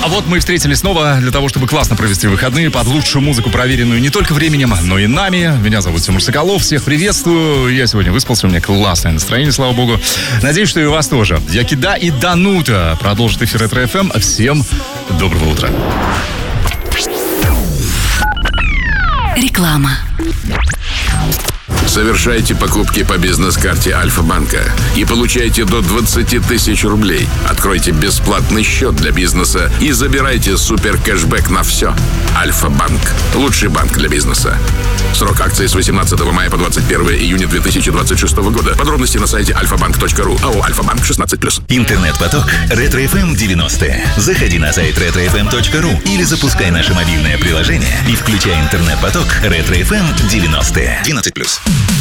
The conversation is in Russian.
А вот мы встретились снова для того, чтобы классно провести выходные под лучшую музыку, проверенную не только временем, но и нами. Меня зовут Тимур Соколов, всех приветствую. Я сегодня выспался, у меня классное настроение, слава богу. Надеюсь, что и у вас тоже. Якида и Данута продолжит эфир Ретро ФМ. Всем доброго утра. Реклама. Совершайте покупки по бизнес-карте Альфа-банка и получайте до 20 тысяч рублей. Откройте бесплатный счет для бизнеса и забирайте супер кэшбэк на все. Альфа-банк. Лучший банк для бизнеса. Срок акции с 18 мая по 21 июня 2026 года. Подробности на сайте alfabank.ru. АО «Альфа-банк» 16+. Интернет-поток Ретро ФМ 90. Заходи на сайт retrofm.ru или запускай наше мобильное приложение и включай интернет-поток Ретро ФМ 90. 12+.